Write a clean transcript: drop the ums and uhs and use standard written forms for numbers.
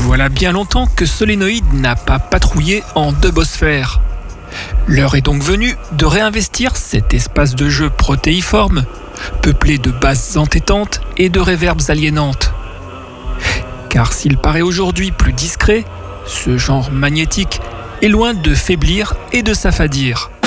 Voilà bien longtemps que Solenoid n'a pas patrouillé en Dubosphère. L'heure est donc venue de réinvestir cet espace de jeu protéiforme, peuplé de basses entêtantes et de réverbes aliénantes. Car s'il paraît aujourd'hui plus discret, ce genre magnétique est loin de faiblir et de s'affadir.